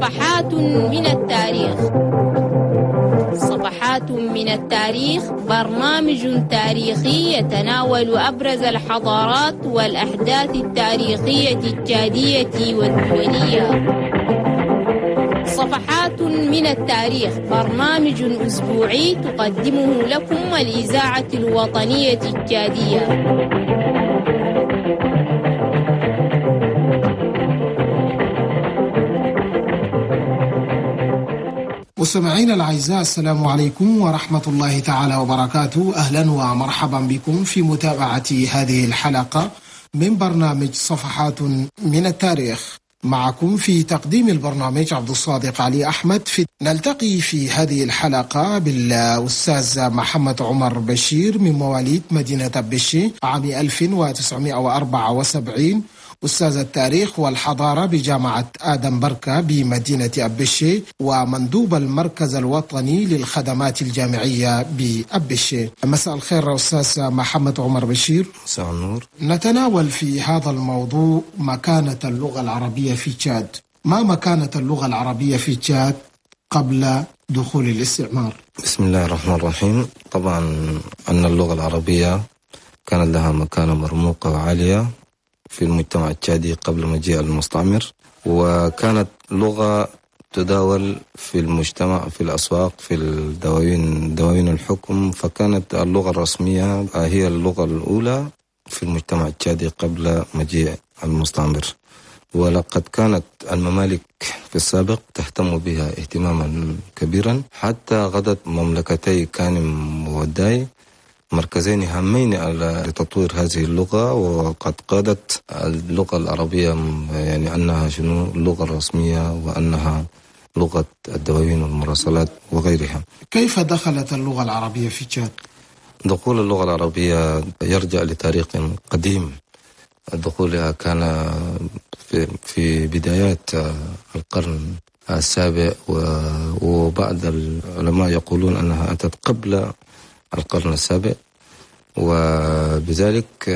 صفحات من التاريخ. صفحات من التاريخ برنامج تاريخي يتناول أبرز الحضارات والأحداث التاريخية التشادية والدولية. صفحات من التاريخ برنامج أسبوعي تقدمه لكم الإذاعة الوطنية التشادية. مستمعينا الأعزاء، السلام عليكم ورحمة الله تعالى وبركاته. أهلا ومرحبا بكم في متابعة هذه الحلقة من برنامج صفحات من التاريخ. معكم في تقديم البرنامج عبد الصادق علي أحمد. نلتقي في هذه الحلقة بالأستاذ محمد عمر بشير من مواليد مدينة أبشي عام 1974، أستاذ التاريخ والحضارة بجامعة آدم بركة بمدينة أبشي، ومندوب المركز الوطني للخدمات الجامعية بأبشي. مساء الخير أستاذ محمد عمر بشير. مساء النور. نتناول في هذا الموضوع مكانة اللغة العربية في تشاد. ما مكانة اللغة العربية في تشاد قبل دخول الاستعمار؟ بسم الله الرحمن الرحيم. طبعا أن اللغة العربية كانت لها مكانة مرموقة وعالية في المجتمع التشادي قبل مجيء المستعمر، وكانت لغة تداول في المجتمع في الأسواق في دواوين الحكم، فكانت اللغة الرسمية هي اللغة الأولى في المجتمع التشادي قبل مجيء المستعمر. ولقد كانت الممالك في السابق تهتم بها اهتماما كبيرا، حتى غدت مملكتي كانم ووداي مركزين هامين على تطوير هذه اللغة، وقد قادت اللغة العربية يعني أنها اللغة الرسمية وأنها لغة الدواوين والمراسلات وغيرها. كيف دخلت اللغة العربية في تشاد؟ دخول اللغة العربية يرجع لتاريخ قديم. دخولها كان في بدايات القرن السابع، وبعض العلماء يقولون أنها أتت قبل القرن السابع، وبذلك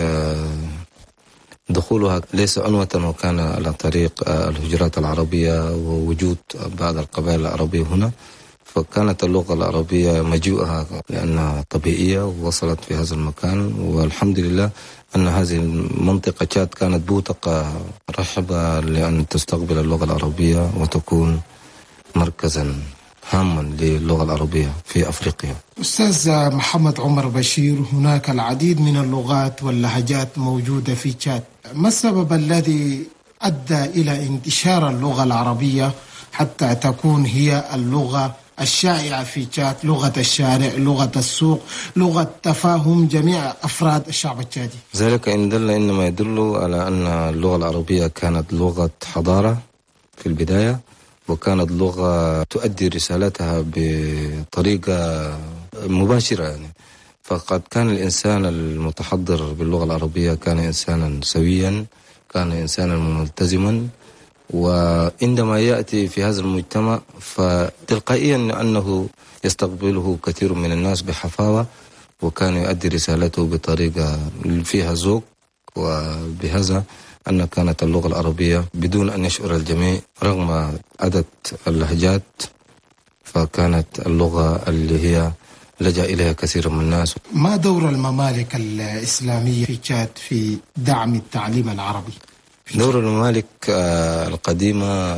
دخولها ليس عنوة، وكان على طريق الهجرات العربية ووجود بعض القبائل العربية هنا. فكانت اللغة العربية مجيئها لأنها طبيعية ووصلت في هذا المكان، والحمد لله أن هذه المنطقة تشاد كانت بوتقة رحبة لأن تستقبل اللغة العربية وتكون مركزا هاما للغة العربية في أفريقيا. أستاذ محمد عمر بشير، هناك العديد من اللغات واللهجات موجودة في تشاد. ما السبب الذي أدى إلى انتشار اللغة العربية حتى تكون هي اللغة الشائعة في تشاد، لغة الشارع، لغة السوق، لغة تفاهم جميع أفراد الشعب التشادي؟ ذلك إنما يدل على أن اللغة العربية كانت لغة حضارة في البداية، وكانت لغة تؤدي رسالتها بطريقة مباشرة يعني. فقد كان الإنسان المتحضر باللغة العربية كان إنسانا سويا، كان إنسانا ملتزما، وعندما يأتي في هذا المجتمع فتلقائيا أنه يستقبله كثير من الناس بحفاوة، وكان يؤدي رسالته بطريقة فيها ذوق. وبهذا أن كانت اللغة العربية بدون أن يشعر الجميع رغم عدد اللهجات، فكانت اللغة اللي هي لجأ إليها كثير من الناس. ما دور الممالك الإسلامية في تشاد في دعم التعليم العربي؟ دور الممالك القديمة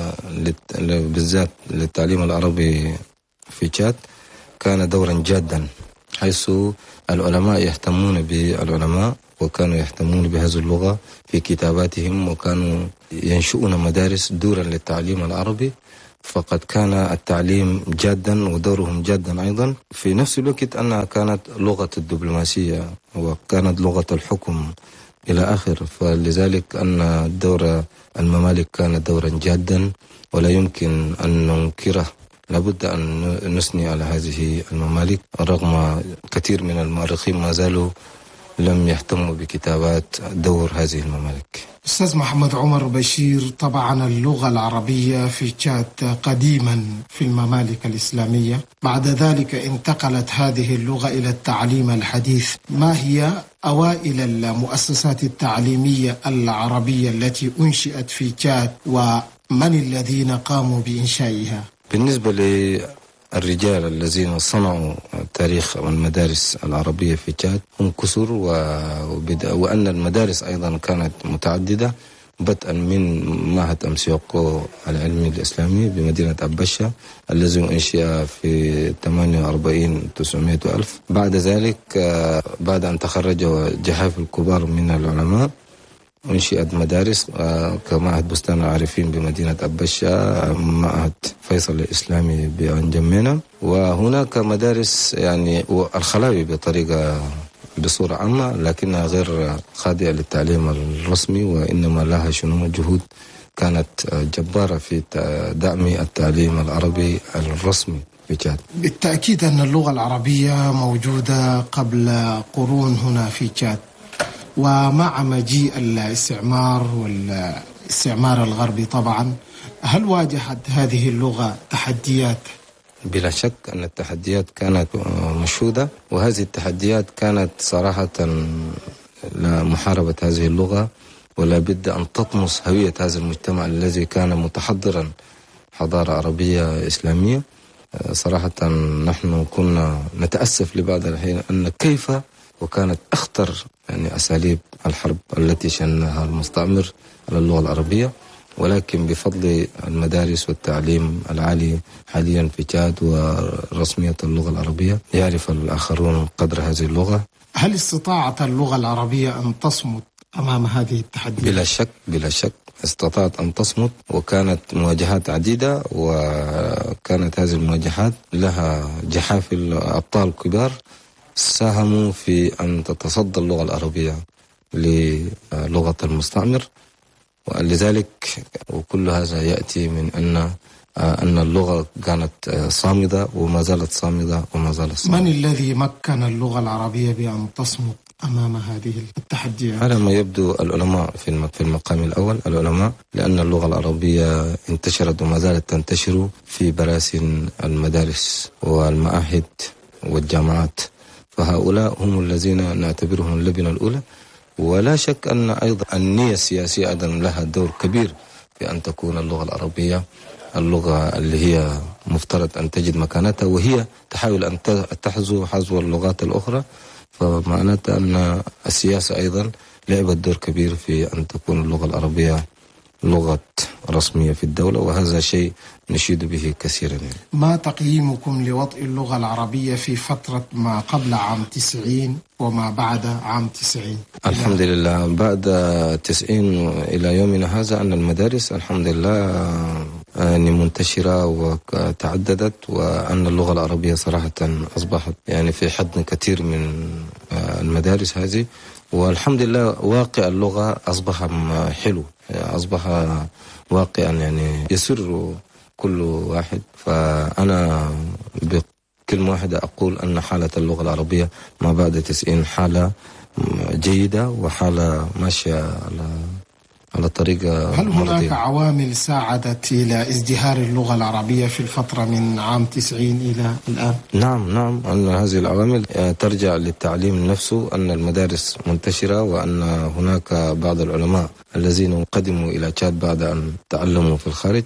بالذات للتعليم العربي في تشاد كان دورا جادا، حيث العلماء يهتمون بالعلماء، وكانوا يهتمون بهذه اللغة في كتاباتهم، وكانوا ينشؤون مدارس دورا للتعليم العربي. فقد كان التعليم جادا ودورهم جادا أيضا. في نفس الوقت أنها كانت لغة الدبلوماسية وكانت لغة الحكم إلى آخر، فلذلك أن دور الممالك كان دورا جادا ولا يمكن أن ننكره. لابد أن نثني على هذه الممالك رغم كثير من المؤرخين ما زالوا لم يهتموا بكتابات دور هذه الممالك. أستاذ محمد عمر بشير، طبعا اللغة العربية في تشاد قديما في الممالك الإسلامية، بعد ذلك انتقلت هذه اللغة إلى التعليم الحديث. ما هي أوائل المؤسسات التعليمية العربية التي أنشئت في تشاد من الذين قاموا بإنشائها؟ بالنسبة للرجال الذين صنعوا تاريخ المدارس العربية في تشاد هم كثر، وأن المدارس أيضا كانت متعددة، بدءا من معهد أمسيوكو العلمي الإسلامي بمدينة أبشة الذي أنشئ في 48,900 ألف. بعد ذلك بعد أن تخرج جحافل الكبار من العلماء أنشئت مدارس كمعهد بستان العارفين بمدينة أبشة، معهد فيصل الإسلامي بأنجمينا، وهناك مدارس يعني الخلاوي بصورة عامة، لكنها غير خاضعة للتعليم الرسمي، وإنما لها جهود كانت جبارة في دعم التعليم العربي الرسمي في تشاد. بالتأكيد أن اللغة العربية موجودة قبل قرون هنا في تشاد، ومع مجيء الاستعمار والاستعمار الغربي طبعا، هل واجهت هذه اللغة تحديات؟ بلا شك أن التحديات كانت مشهودة، وهذه التحديات كانت صراحة لمحاربة هذه اللغة، ولا بد أن تطمس هوية هذا المجتمع الذي كان متحضرا حضارة عربية إسلامية. صراحة نحن كنا نتأسف لبعض الحين أن كيف وكانت أخطر يعني أساليب الحرب التي شنها المستعمر على اللغة العربية، ولكن بفضل المدارس والتعليم العالي حاليا في تشاد ورسمية اللغة العربية يعرف الآخرون قدر هذه اللغة. هل استطاعت اللغة العربية أن تصمد أمام هذه التحديات؟ بلا شك استطاعت أن تصمد، وكانت مواجهات عديدة، وكانت هذه المواجهات لها جحافل أبطال كبار ساهموا في أن تتصدى اللغة العربية للغة المستعمر. ولذلك وكل هذا يأتي من أن اللغة كانت صامدة وما زالت صامدة وما زالت صامدة. من الذي مكن اللغة العربية بأن تصمد أمام هذه التحديات؟ على ما يبدو العلماء في المقام الأول، العلماء، لأن اللغة العربية انتشرت وما زالت تنتشر في براسن المدارس والمعاهد والجامعات، فهؤلاء هم الذين نعتبرهم اللبنة الأولى. ولا شك أن أيضا النية السياسية أيضا لها دور كبير في أن تكون اللغة العربية اللغة اللي هي مفترض أن تجد مكانتها، وهي تحاول أن حذو اللغات الأخرى، فمعناته أن السياسة أيضا لعبت دور كبير في أن تكون اللغة العربية لغة رسمية في الدولة، وهذا شيء نشيد به كثيرا. ما تقييمكم لوضع اللغة العربية في فترة ما قبل عام 90 وما بعد عام 90؟ الحمد لله بعد 90 إلى يومنا هذا أن المدارس الحمد لله منتشرة وتعددت، وأن اللغة العربية صراحة أصبحت يعني في حد كثير من المدارس هذه، والحمد لله واقع اللغة أصبح حلو، أصبح واقعا يعني يسر كل واحد. فأنا بكلمة واحدة أقول أن حالة اللغة العربية ما بعد 90 حالة جيدة وحالة ماشية على طريقة هل هناك مرضية. عوامل ساعدت إلى ازدهار اللغة العربية في الفترة من عام 90 إلى الآن؟ نعم أن هذه العوامل ترجع للتعليم نفسه، أن المدارس منتشرة، وأن هناك بعض العلماء الذين قدموا إلى تشاد بعد أن تعلموا في الخارج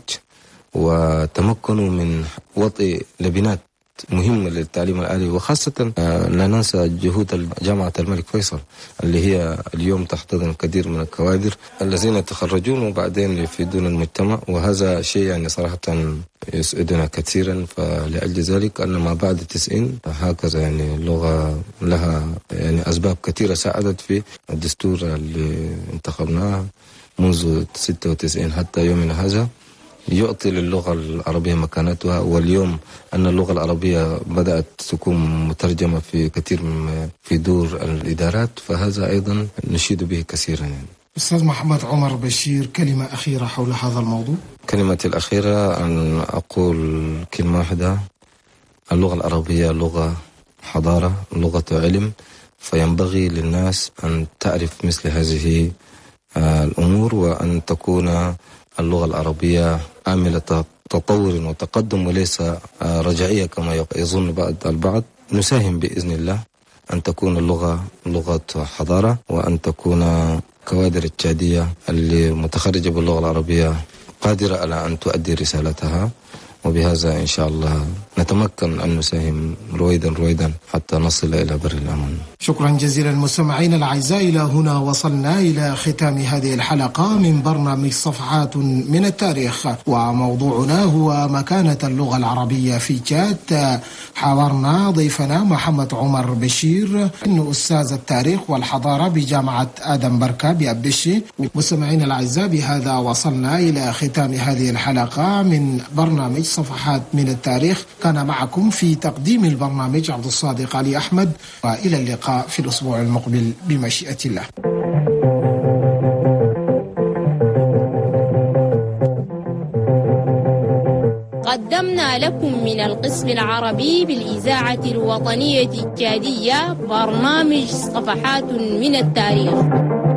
وتمكنوا من وضع لبنات مهمة للتعليم العالي، وخاصة لا ننسى جهود جامعة الملك فيصل اللي هي اليوم تحتضن الكثير من الكوادر الذين يتخرجون وبعدين يفيدون المجتمع، وهذا شيء يعني صراحة يسعدنا كثيرا. فلأجل ذلك أن ما بعد 90 هكذا يعني اللغة لها يعني أسباب كثيرة ساعدت في الدستور اللي انتخبناه منذ 96 حتى يومنا هذا يعطي للغة العربية مكانتها. واليوم أن اللغة العربية بدأت تكون مترجمة في كثير في دور الإدارات، فهذا أيضا نشيد به كثيرا يعني. أستاذ محمد عمر بشير، كلمة أخيرة حول هذا الموضوع. كلمتي الأخيرة أن أقول كلمة واحدة: اللغة العربية لغة حضارة، لغة علم، فينبغي للناس أن تعرف مثل هذه الأمور، وأن تكون اللغة العربية عاملة تطور وتقدم وليس رجعية كما يظن البعض. نساهم بإذن الله أن تكون اللغة لغة حضارة، وأن تكون كوادر التشادية اللي متخرجة باللغة العربية قادرة على أن تؤدي رسالتها، وبهذا إن شاء الله نتمكن أن نساهم رويدا حتى نصل إلى بر الأمان. شكرا جزيلا مستمعينا الأعزاء، إلى هنا وصلنا إلى ختام هذه الحلقة من برنامج صفحات من التاريخ، وموضوعنا هو مكانة اللغة العربية في تشاد. حاورنا ضيفنا محمد عمر بشير، إنه أستاذ التاريخ والحضارة بجامعة آدم بركة بأبشي. مستمعينا الأعزاء، بهذا وصلنا إلى ختام هذه الحلقة من برنامج صفحات من التاريخ. كان معكم في تقديم البرنامج عبد الصادق علي أحمد، وإلى اللقاء في الأسبوع المقبل بمشيئة الله. قدمنا لكم من القسم العربي بالإذاعة الوطنية التشادية برنامج صفحات من التاريخ.